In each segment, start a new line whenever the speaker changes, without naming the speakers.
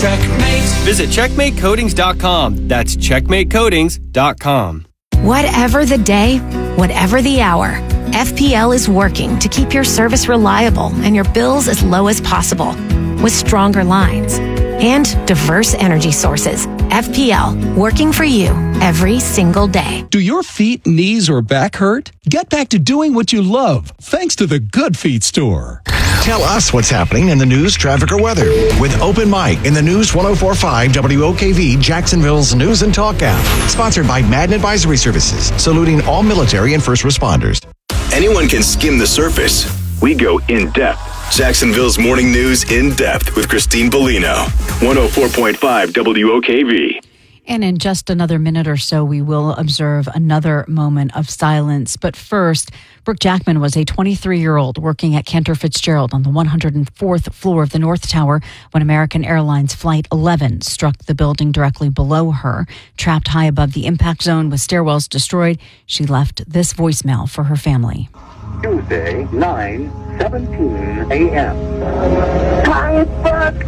Checkmate.
Visit CheckmateCoatings.com. That's CheckmateCoatings.com.
Whatever the day, whatever the hour, FPL is working to keep your service reliable and your bills as low as possible. With stronger lines and diverse energy sources, FPL, working for you every single day.
Do your feet, knees, or back hurt? Get back to doing what you love thanks to the Good Feet store.
Tell us what's happening in the news, traffic, or weather with Open Mic in the News 104.5 WOKV Jacksonville's News and Talk app. Sponsored by Madden Advisory Services, saluting all military and first responders.
Anyone can skim the surface. We go in depth. Jacksonville's Morning News in depth with Christine Bellino. 104.5 WOKV.
And in just another minute or so, we will observe another moment of silence. But first, Brooke Jackman was a 23-year-old working at Cantor Fitzgerald on the 104th floor of the North Tower when American Airlines Flight 11 struck the building directly below her. Trapped high above the impact zone with stairwells destroyed, she left this voicemail for her family.
Tuesday, 9:17 a.m. Hi, it's Brooke.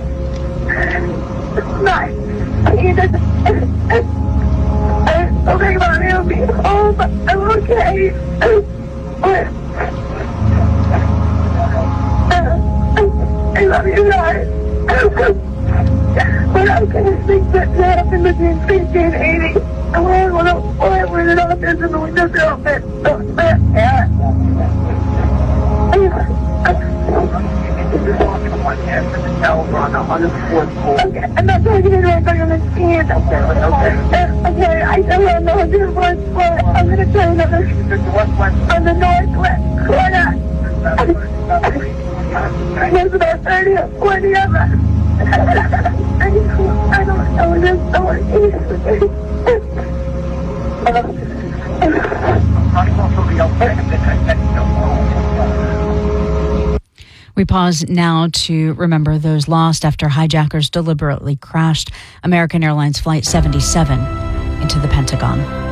Nice. Okay, Mommy, I'll be home. I'm okay. I love you guys. But I'm going to think that happened between 50 and 80. I want to win it off into the window open. On the fourth floor. Okay, I'm not talking to anyone, but I'm going to stand. Okay, I don't know the fourth floor. I'm going to try another on the northwest corner. There's about 30 or 40 of us. I don't know, there's so much.
We pause now to remember those lost after hijackers deliberately crashed American Airlines Flight 77 into the Pentagon.